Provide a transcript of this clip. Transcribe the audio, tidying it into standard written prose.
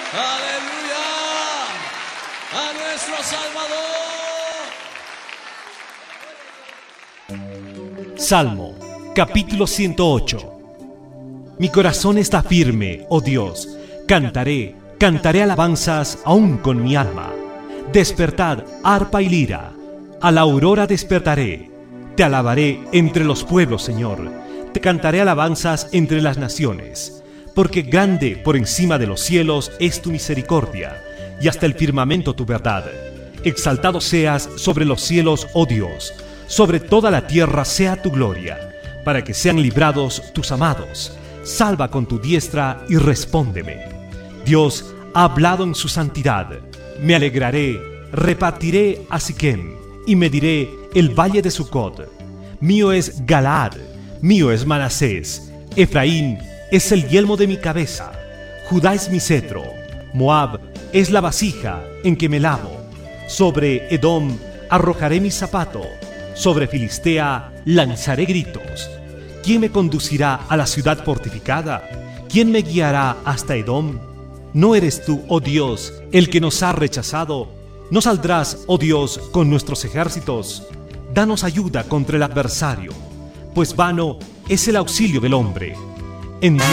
Aleluya a nuestro Salvador. Salmo, capítulo 108. Mi corazón está firme, oh Dios. Cantaré alabanzas aún con mi alma. Despertad, arpa y lira. A la aurora despertaré. Te alabaré entre los pueblos, Señor. Te cantaré alabanzas entre las naciones. Porque grande por encima de los cielos es tu misericordia, y hasta el firmamento tu verdad. Exaltado seas sobre los cielos, oh Dios. Sobre toda la tierra sea tu gloria, para que sean librados tus amados. Salva con tu diestra y respóndeme. Dios ha hablado en su santidad. Me alegraré, repartiré a Siquem, y mediré el valle de Sucot. Mío es Galaad, mío es Manasés. Efraín es el yelmo de mi cabeza. Judá es mi cetro. Moab es la vasija en que me lavo. Sobre Edom arrojaré mi zapato. Sobre Filistea lanzaré gritos. ¿Quién me conducirá a la ciudad fortificada? ¿Quién me guiará hasta Edom? ¿No eres tú, oh Dios, el que nos ha rechazado? ¿No saldrás, oh Dios, con nuestros ejércitos? Danos ayuda contra el adversario, pues vano es el auxilio del hombre.